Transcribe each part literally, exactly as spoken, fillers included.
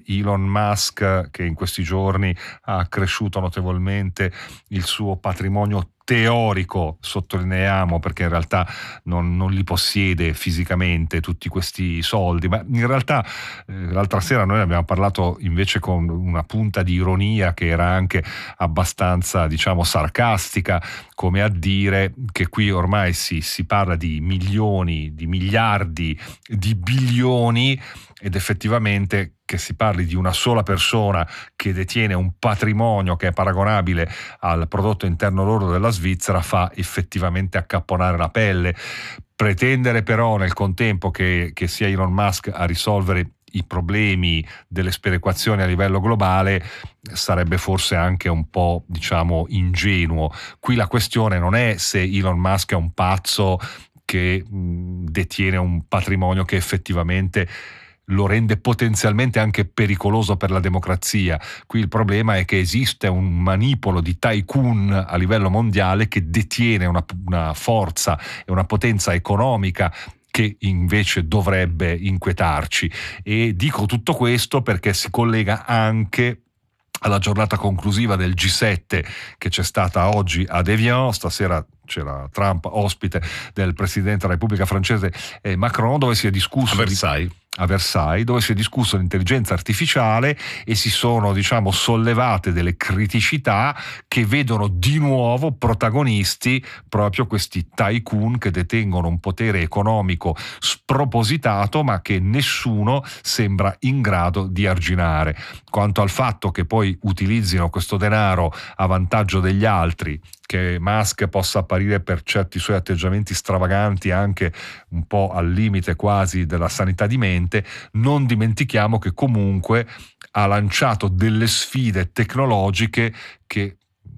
Elon Musk, che in questi giorni ha accresciuto notevolmente il suo patrimonio teorico, sottolineiamo, perché in realtà non, non li possiede fisicamente tutti questi soldi, ma in realtà eh, l'altra sera noi abbiamo parlato invece con una punta di ironia che era anche abbastanza, diciamo, sarcastica, come a dire che qui ormai si, si parla di milioni, di miliardi, di bilioni, ed effettivamente che si parli di una sola persona che detiene un patrimonio che è paragonabile al prodotto interno lordo della Svizzera fa effettivamente accapponare la pelle. Pretendere però nel contempo che, che sia Elon Musk a risolvere i problemi delle sperequazioni a livello globale sarebbe forse anche un po', diciamo, ingenuo. Qui la questione non è se Elon Musk è un pazzo che mh, detiene un patrimonio che effettivamente lo rende potenzialmente anche pericoloso per la democrazia. Qui il problema è che esiste un manipolo di tycoon a livello mondiale che detiene una, una forza e una potenza economica che invece dovrebbe inquietarci. E dico tutto questo perché si collega anche alla giornata conclusiva del G sette che c'è stata oggi ad Evian. Stasera c'era Trump ospite del presidente della Repubblica francese eh, Macron, dove si è discusso a Versailles. Di, a Versailles, dove si è discusso l'intelligenza artificiale e si sono, diciamo, sollevate delle criticità che vedono di nuovo protagonisti proprio questi tycoon che detengono un potere economico spropositato, ma che nessuno sembra in grado di arginare. Quanto al fatto che poi utilizzino questo denaro a vantaggio degli altri, che Musk possa apparire per certi suoi atteggiamenti stravaganti anche un po' al limite quasi della sanità di mente, non dimentichiamo che comunque ha lanciato delle sfide tecnologiche che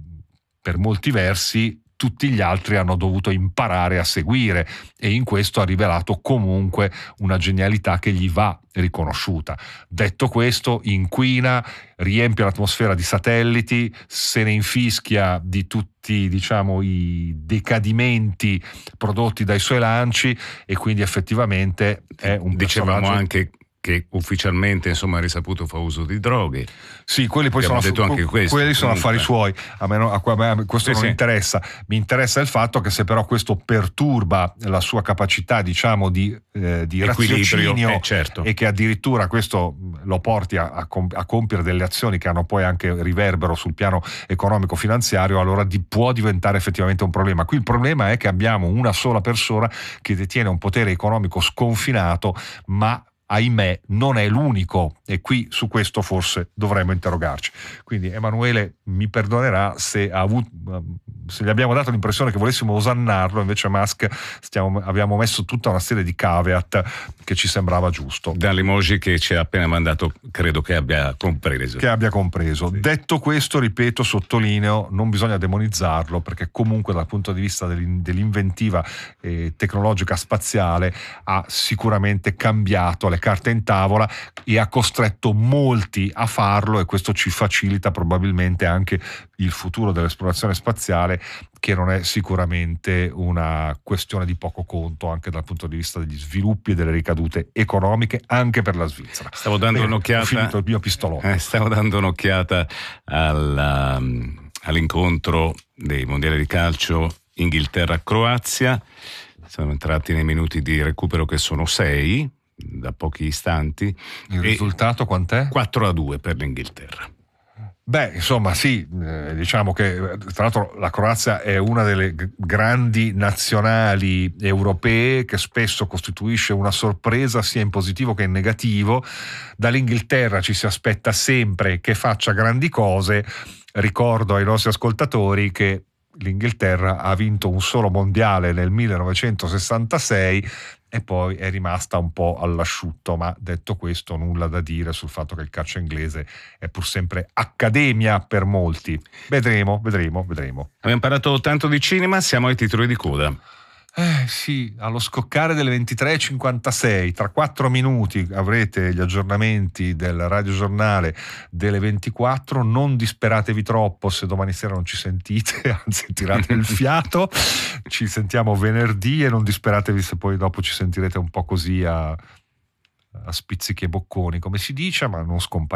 per molti versi tutti gli altri hanno dovuto imparare a seguire, e in questo ha rivelato comunque una genialità che gli va riconosciuta. Detto questo, inquina, riempie l'atmosfera di satelliti, se ne infischia di tutti, diciamo, i decadimenti prodotti dai suoi lanci, e quindi effettivamente è un Dicevamo personaggio... anche che ufficialmente, insomma, ha risaputo fa uso di droghe. Sì, quelli poi Abbiamo sono, detto anche questo, quelli sono comunque. affari suoi. A me, no, a me questo Sì, non sì. interessa. Mi interessa il fatto che se però questo perturba la sua capacità, diciamo, di, eh, di Equilibrio, raziocinio, eh, certo. e che addirittura questo lo porti a, a, comp- a compiere delle azioni che hanno poi anche riverbero sul piano economico-finanziario, allora di, può diventare effettivamente un problema. Qui il problema è che abbiamo una sola persona che detiene un potere economico sconfinato, ma ahimè non è l'unico, e qui su questo forse dovremmo interrogarci. Quindi Emanuele mi perdonerà se ha avuto, se gli abbiamo dato l'impressione che volessimo osannarlo, invece Musk stiamo, abbiamo messo tutta una serie di caveat che ci sembrava giusto. Dall'emoji che ci ha appena mandato, credo che abbia compreso. Che abbia compreso. Sì. Detto questo, ripeto, sottolineo, non bisogna demonizzarlo, perché comunque dal punto di vista dell'in- dell'inventiva eh, tecnologica spaziale ha sicuramente cambiato le carte in tavola e ha costretto molti a farlo, e questo ci facilita probabilmente anche il futuro dell'esplorazione spaziale, che non è sicuramente una questione di poco conto anche dal punto di vista degli sviluppi e delle ricadute economiche anche per la Svizzera. Stavo dando Bene, un'occhiata, ho finito il mio pistolotto. Eh, stavo dando un'occhiata alla, all'incontro dei mondiali di calcio Inghilterra-Croazia. Siamo entrati nei minuti di recupero, che sono sei da pochi istanti. Il risultato quant'è? quattro a due per l'Inghilterra. Beh, insomma, sì, eh, diciamo che tra l'altro la Croazia è una delle g- grandi nazionali europee che spesso costituisce una sorpresa sia in positivo che in negativo. Dall'Inghilterra ci si aspetta sempre che faccia grandi cose. Ricordo ai nostri ascoltatori che l'Inghilterra ha vinto un solo mondiale nel millenovecentosessantasei e poi è rimasta un po' all'asciutto, ma detto questo nulla da dire sul fatto che il calcio inglese è pur sempre accademia per molti. Vedremo, vedremo, vedremo. Abbiamo parlato tanto di cinema, siamo ai titoli di coda. Eh sì, allo scoccare delle ventitré e cinquantasei, tra quattro minuti avrete gli aggiornamenti del radiogiornale delle ventiquattro. Non disperatevi troppo se domani sera non ci sentite, anzi tirate il fiato. Ci sentiamo venerdì, e non disperatevi se poi dopo ci sentirete un po' così a, a spizzichi e bocconi, come si dice, ma non scompare